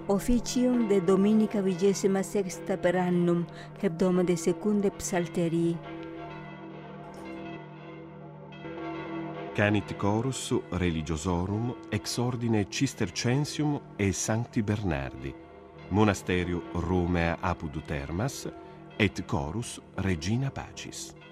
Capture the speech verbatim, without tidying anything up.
Officium de Dominica vigesima sexta per annum, hebdoma de secunde psalterii. Canit chorus religiosorum ex ordine Cistercensium e Sancti Bernardi, monasterio Romea apud Termas, et chorus Regina Pacis.